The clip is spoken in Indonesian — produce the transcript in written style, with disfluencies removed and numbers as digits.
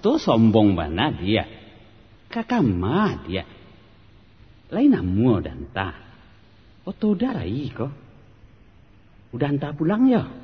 Oto sombong bana dia. Kakamah dia. Lain amu danta. Oto udah rai kok. Udah anta pulang ya.